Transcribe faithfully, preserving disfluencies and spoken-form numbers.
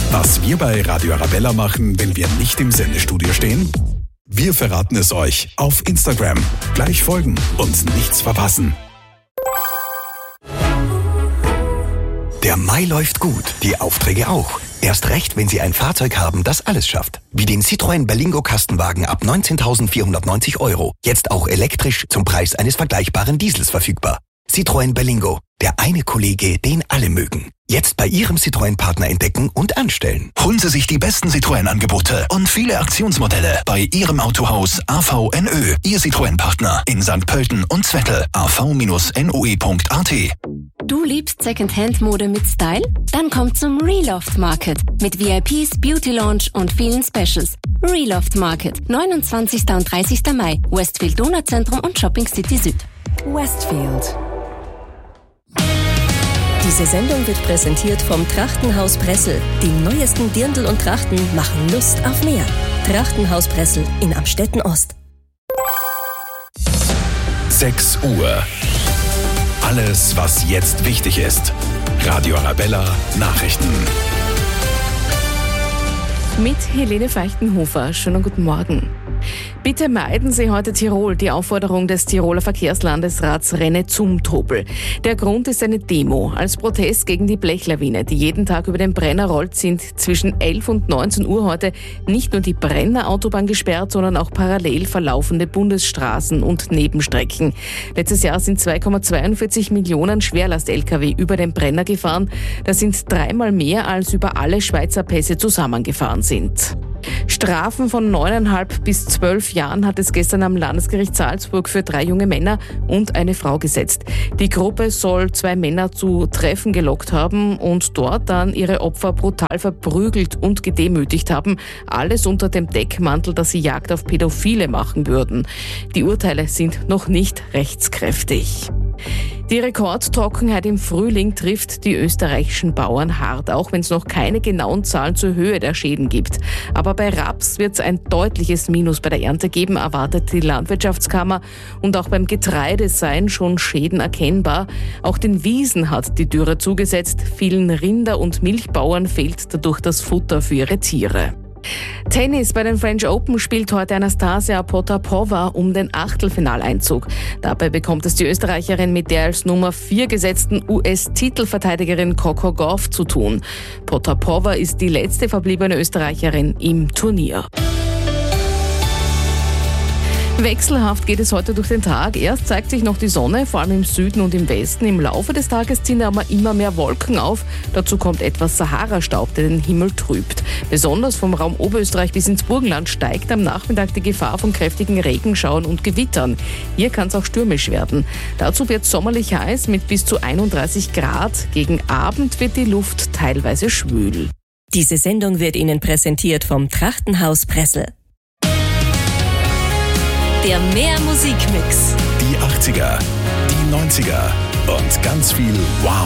Was wir bei Radio Arabella machen, wenn wir nicht im Sendestudio stehen? Wir verraten es euch auf Instagram. Gleich folgen und nichts verpassen. Der Mai läuft gut, die Aufträge auch. Erst recht, wenn Sie ein Fahrzeug haben, das alles schafft. Wie den Citroën Berlingo Kastenwagen ab neunzehntausendvierhundertneunzig Euro. Jetzt auch elektrisch zum Preis eines vergleichbaren Diesels verfügbar. Citroën Berlingo, der eine Kollege, den alle mögen. Jetzt bei Ihrem Citroën-Partner entdecken und anstellen. Holen Sie sich die besten Citroën-Angebote und viele Aktionsmodelle bei Ihrem Autohaus A V N Ö. Ihr Citroën-Partner in Sankt Pölten und Zwettl. a v Bindestrich n o e punkt a t. Du liebst Secondhand-Mode mit Style? Dann komm zum Reloft Market mit V I Ps, Beauty Lounge und vielen Specials. Reloft Market, neunundzwanzigsten und dreißigsten Mai, Westfield Donauzentrum und Shopping City Süd. Westfield. Diese Sendung wird präsentiert vom Trachtenhaus Pressel. Die neuesten Dirndl und Trachten machen Lust auf mehr. Trachtenhaus Pressel in Amstetten Ost. sechs Uhr. Alles, was jetzt wichtig ist. Radio Arabella Nachrichten. Mit Helene Feichtenhofer. Schönen guten Morgen. Bitte meiden Sie heute Tirol. Die Aufforderung des Tiroler Verkehrslandesrats Renne zum Tobel. Der Grund ist eine Demo als Protest gegen die Blechlawine, die jeden Tag über den Brenner rollt, sind zwischen elf und neunzehn Uhr heute nicht nur die Brenner Autobahn gesperrt, sondern auch parallel verlaufende Bundesstraßen und Nebenstrecken. Letztes Jahr sind zwei Komma zweiundvierzig Millionen Schwerlast-L K W über den Brenner gefahren. Das sind dreimal mehr, als über alle Schweizer Pässe zusammengefahren sind. Strafen von neuneinhalb bis zwölf Jahren hat es gestern am Landesgericht Salzburg für drei junge Männer und eine Frau gesetzt. Die Gruppe soll zwei Männer zu Treffen gelockt haben und dort dann ihre Opfer brutal verprügelt und gedemütigt haben. Alles unter dem Deckmantel, dass sie Jagd auf Pädophile machen würden. Die Urteile sind noch nicht rechtskräftig. Die Rekordtrockenheit im Frühling trifft die österreichischen Bauern hart, auch wenn es noch keine genauen Zahlen zur Höhe der Schäden gibt. Aber bei Raps wird es ein deutliches Minus bei der Ernte geben, erwartet die Landwirtschaftskammer. Und auch beim Getreide seien schon Schäden erkennbar. Auch den Wiesen hat die Dürre zugesetzt. Vielen Rinder- und Milchbauern fehlt dadurch das Futter für ihre Tiere. Tennis. Bei den French Open spielt heute Anastasia Potapova um den Achtelfinaleinzug. Dabei bekommt es die Österreicherin mit der als Nummer vier gesetzten U S-Titelverteidigerin Coco Gauff zu tun. Potapova ist die letzte verbliebene Österreicherin im Turnier. Wechselhaft geht es heute durch den Tag. Erst zeigt sich noch die Sonne, vor allem im Süden und im Westen. Im Laufe des Tages ziehen aber immer mehr Wolken auf. Dazu kommt etwas Sahara-Staub, der den Himmel trübt. Besonders vom Raum Oberösterreich bis ins Burgenland steigt am Nachmittag die Gefahr von kräftigen Regenschauern und Gewittern. Hier kann es auch stürmisch werden. Dazu wird es sommerlich heiß mit bis zu einunddreißig Grad. Gegen Abend wird die Luft teilweise schwül. Diese Sendung wird Ihnen präsentiert vom Trachtenhaus Pressel. Der Mehr Musikmix. Die achtziger, die neunziger und ganz viel Wow.